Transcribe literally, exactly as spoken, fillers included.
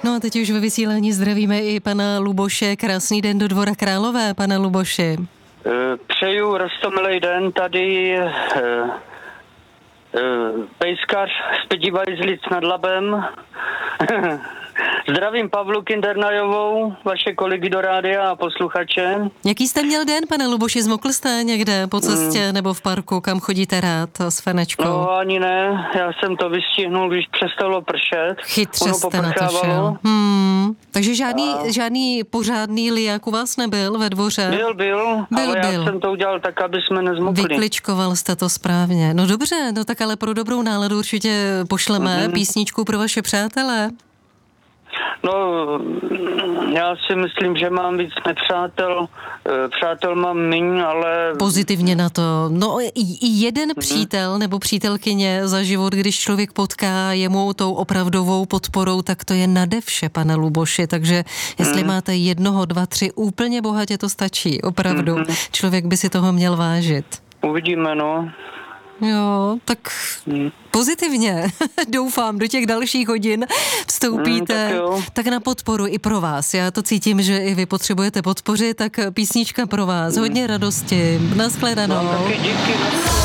No a teď už ve vysílání zdravíme i pana Luboše. Krásný den do Dvora Králové, pane Luboši. Přeju roztomilej den, tady uh, uh, pejskař z Pedivajzlic nad Labem. Zdravím Pavlu Kindernajovou, vaše kolegy do rádia a posluchače. Jaký jste měl den, pane Luboši? Zmokl jste někde po cestě mm. nebo v parku, kam chodíte rád s Fenečkou? No ani ne, já jsem to vystihnul, když přestalo pršet. Chytře ono jste na to šel. Hmm. Takže žádný, a... žádný pořádný liják u vás nebyl ve dvoře? Byl, byl, byl ale byl. Já jsem to udělal tak, aby jsme nezmokli. Vykličkoval jste to správně. No dobře, no tak ale pro dobrou náladu určitě pošleme mm-hmm. písničku pro vaše přátele. No, já si myslím, že mám víc nepřátel. Přátel mám míň, ale... Pozitivně na to. No i, i jeden mm-hmm. přítel nebo přítelkyně za život, když člověk potká jemu tou opravdovou podporou, tak to je nade vše, pane Luboši. Takže jestli mm. máte jednoho, dva, tři, úplně bohatě to stačí. Opravdu. Mm-hmm. Člověk by si toho měl vážit. Uvidíme, no. Jo, tak hmm. pozitivně doufám, do těch dalších hodin vstoupíte, hmm, tak, tak na podporu i pro vás. Já to cítím, že i vy potřebujete podpořit, tak písnička pro vás. Hodně radosti. Nashledanou. No, taky díky.